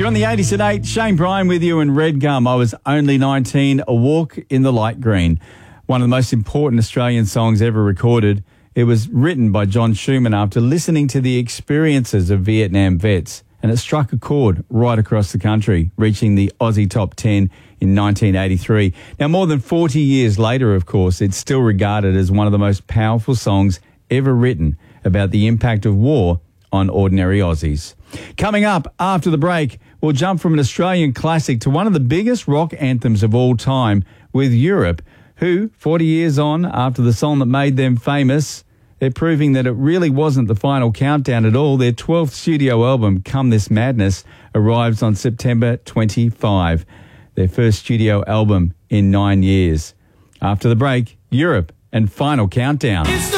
You're on the 80s at 8. Shane Bryan with you and Red Gum. I was only 19, A Walk in the Light Green. One of the most important Australian songs ever recorded. It was written by John Schumann after listening to the experiences of Vietnam vets, and it struck a chord right across the country, reaching the Aussie Top 10 in 1983. Now, more than 40 years later, of course, it's still regarded as one of the most powerful songs ever written about the impact of war on ordinary Aussies. Coming up after the break, we'll jump from an Australian classic to one of the biggest rock anthems of all time with Europe, who, 40 years on after the song that made them famous, they're proving that it really wasn't the final countdown at all. Their 12th studio album, Come This Madness, arrives on September 25. Their first studio album in 9 years. After the break, Europe and Final Countdown.